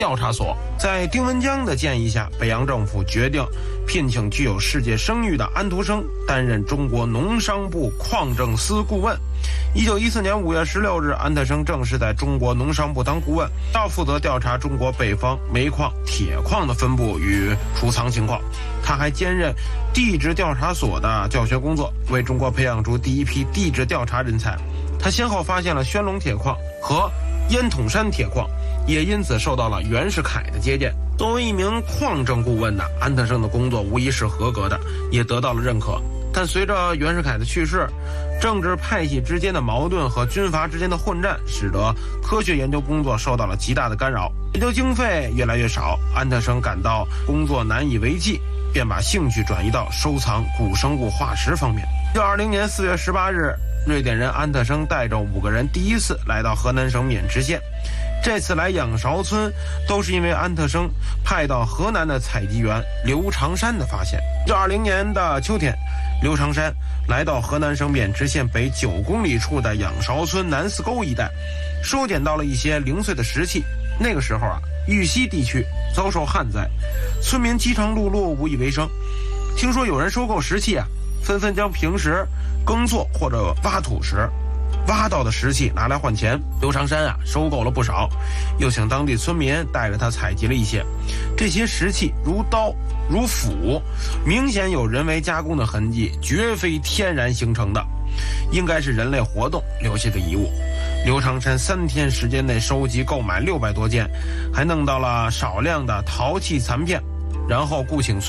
调查所。在丁文江的建议下，北洋政府决定聘请具有世界声誉的安徒生担任中国农商部矿政司顾问。1914年5月16日，安特生正式在中国农商部当顾问，要负责调查中国北方煤矿、铁矿的分布与储藏情况。他还兼任地质调查所的教学工作，为中国培养出第一批地质调查人才。他先后发现了宣龙铁矿和烟筒山铁矿，也因此受到了袁世凯的接见。作为一名矿政顾问呢，安特生的工作无疑是合格的，也得到了认可。但随着袁世凯的去世，政治派系之间的矛盾和军阀之间的混战，使得科学研究工作受到了极大的干扰，研究经费越来越少。安特生感到工作难以为继，便把兴趣转移到收藏古生物化石方面。1920年4月18日，瑞典人安特生带着5个人第一次来到河南省渑池县。这次来仰韶村都是因为安特生派到河南的采集员刘长山的发现。1920年的秋天，刘长山来到河南省渑池县北9公里处的仰韶村南四沟一带，收捡到了一些零碎的石器。那个时候玉溪地区遭受旱灾，村民饥肠辘辘，无以为生。听说有人收购石器纷纷将平时耕作或者挖土时挖到的石器拿来换钱。刘长山收购了不少，又请当地村民带着他采集了一些。这些石器如刀如斧，明显有人为加工的痕迹，绝非天然形成的，应该是人类活动留下的遗物。刘长山3天时间内收集购买600多件，还弄到了少量的陶器残片，然后雇请